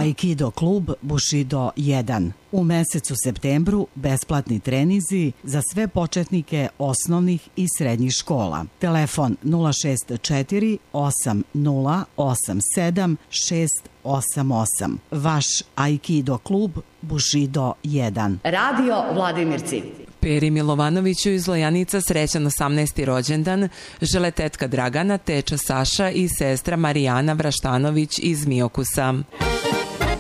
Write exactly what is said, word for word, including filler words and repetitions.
Aikido klub Bushido jedan. U mesecu septembru besplatni trenizi za sve početnike osnovnih i srednjih škola. Telefon nula šest četiri osam nula osam sedam šest osam osam. Vaš Aikido klub Bushido jedan. Radio Vladimirci. Peri Milovanoviću iz Lojanica srećan osamnaesti rođendan žele tetka Dragana, teča Saša i sestra Marijana Vraštanović iz Miokusa.